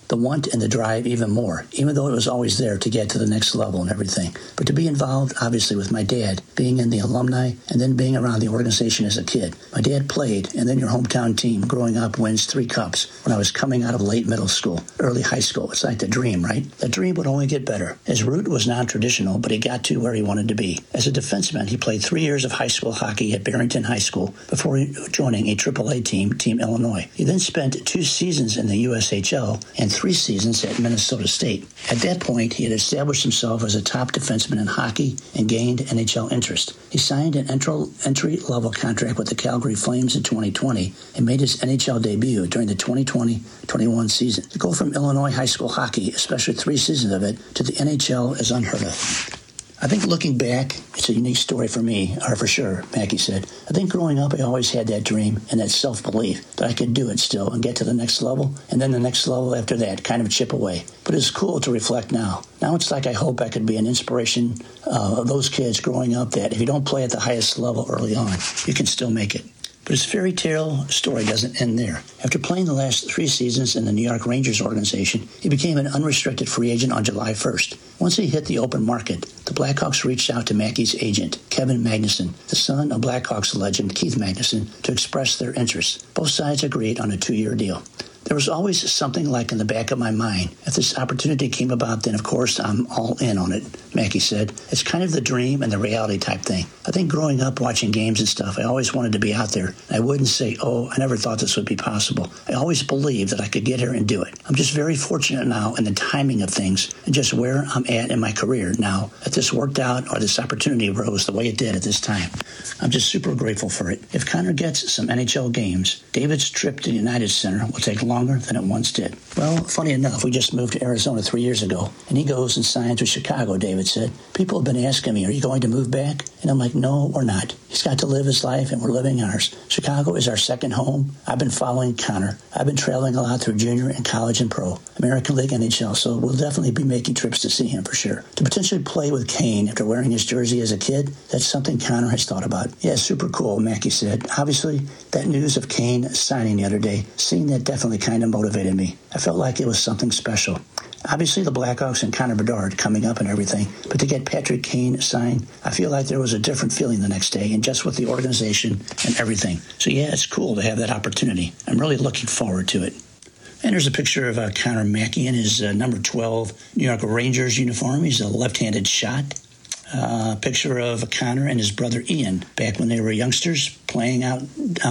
the want and the drive even more, even though it was always there to get to the next level and everything. But to be involved, obviously, with my dad, being in the alumni, and then being around the organization as a kid. My dad played, and then your hometown team growing up wins three cups when I was coming out of late middle school, early high school. It's like the dream, right? The dream would only get better. His route was non-traditional, but he got to where he wanted to be. As a defenseman, he played three years of high school hockey at Barrington High School before joining a triple A team, Team Illinois. He then spent two seasons in the U S H L and three seasons at Minnesota State. At that point, he had established himself as a top defenseman in hockey and gained N H L interest. He signed an entry-level contract with the Calgary Flames in twenty twenty and made his N H L debut during the twenty twenty twenty-one season. To go from Illinois high school hockey, especially three seasons of it, to the N H L is unheard of. I think looking back, it's a unique story for me, or for sure, Mackey said. I think growing up, I always had that dream and that self-belief that I could do it still and get to the next level, and then the next level after that, kind of chip away. But it's cool to reflect now. Now it's like I hope I could be an inspiration uh, of those kids growing up that if you don't play at the highest level early on, you can still make it. But his fairy tale story doesn't end there. After playing the last three seasons in the New York Rangers organization, he became an unrestricted free agent on July first. Once he hit the open market, the Blackhawks reached out to Mackey's agent, Kevin Magnuson, the son of Blackhawks legend Keith Magnuson, to express their interest. Both sides agreed on a two-year deal. There was always something like in the back of my mind. If this opportunity came about, then of course I'm all in on it, Mackey said. It's kind of the dream and the reality type thing. I think growing up watching games and stuff, I always wanted to be out there. I wouldn't say, oh, I never thought this would be possible. I always believed that I could get here and do it. I'm just very fortunate now in the timing of things and just where I'm at in my career now that this worked out or this opportunity arose the way it did at this time. I'm just super grateful for it. If Connor gets some N H L games, David's trip to the United Center will take longer than it once did. Well, funny enough, we just moved to Arizona three years ago, and he goes and signs with Chicago, David said. People have been asking me, are you going to move back? And I'm like, no, we're not. He's got to live his life, and we're living ours. Chicago is our second home. I've been following Connor. I've been traveling a lot through junior and college and pro, American League, N H L, so we'll definitely be making trips to see him for sure. To potentially play with Kane after wearing his jersey as a kid, that's something Connor has thought about. Yeah, super cool, Mackey said. Obviously, that news of Kane signing the other day, seeing that definitely kind of motivated me. I felt like it was something special. Obviously, the Blackhawks and Connor Bedard coming up and everything, but to get Patrick Kane signed, I feel like there was a different feeling the next day, and just with the organization and everything. So yeah, it's cool to have that opportunity. I'm really looking forward to it. And there's a picture of uh, Connor Mackey in his uh, number twelve New York Rangers uniform. He's a left-handed shot. A uh, picture of Connor and his brother Ian back when they were youngsters playing out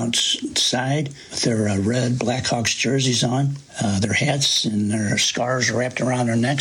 outside with their uh, red Blackhawks jerseys on, uh, their hats and their scarves wrapped around their necks.